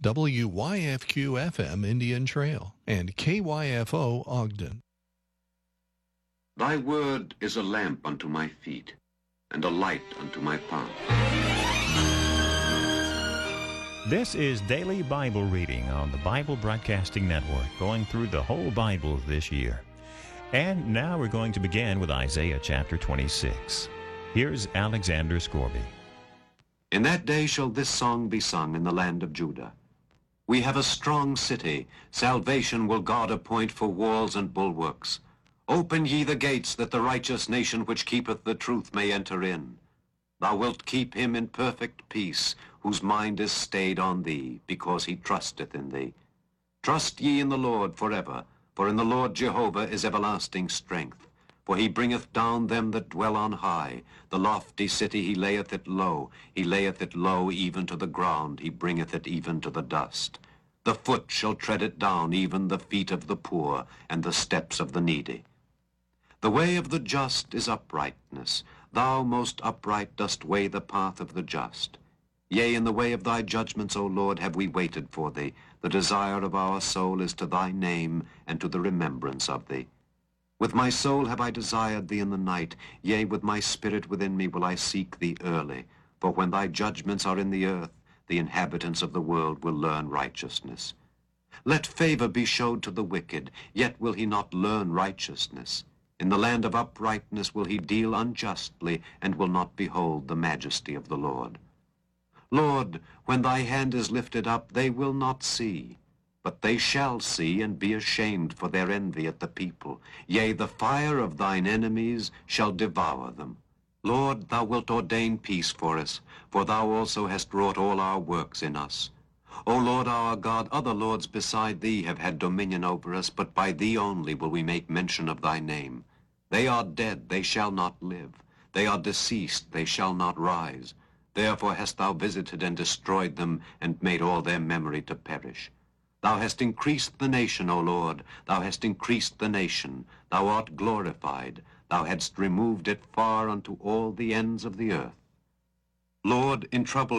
WYFQ-FM Indian Trail, and KYFO Ogden. Thy word is a lamp unto my feet, and a light unto my path. This is Daily Bible Reading on the Bible Broadcasting Network, going through the whole Bible this year. And now we're going to begin with Isaiah chapter 26. Here's Alexander Scorby. In that day shall this song be sung in the land of Judah. We have a strong city, salvation will God appoint for walls and bulwarks. Open ye the gates, that the righteous nation which keepeth the truth may enter in. Thou wilt keep him in perfect peace, whose mind is stayed on thee, because he trusteth in thee. Trust ye in the Lord forever, for in the Lord Jehovah is everlasting strength. For he bringeth down them that dwell on high. The lofty city he layeth it low. He layeth it low even to the ground. He bringeth it even to the dust. The foot shall tread it down, even the feet of the poor, and the steps of the needy. The way of the just is uprightness. Thou, most upright, dost weigh the path of the just. Yea, in the way of thy judgments, O Lord, have we waited for thee. The desire of our soul is to thy name, and to the remembrance of thee. With my soul have I desired thee in the night, yea, with my spirit within me will I seek thee early. For when thy judgments are in the earth, the inhabitants of the world will learn righteousness. Let favor be showed to the wicked, yet will he not learn righteousness. In the land of uprightness will he deal unjustly, and will not behold the majesty of the Lord. Lord, when thy hand is lifted up, they will not see. But they shall see and be ashamed for their envy at the people. Yea, the fire of thine enemies shall devour them. Lord, thou wilt ordain peace for us, for thou also hast wrought all our works in us. O Lord our God, other lords beside thee have had dominion over us, but by thee only will we make mention of thy name. They are dead, they shall not live. They are deceased, they shall not rise. Therefore hast thou visited and destroyed them, and made all their memory to perish. Thou hast increased the nation, O Lord, thou hast increased the nation, thou art glorified, thou hadst removed it far unto all the ends of the earth. Lord, in trouble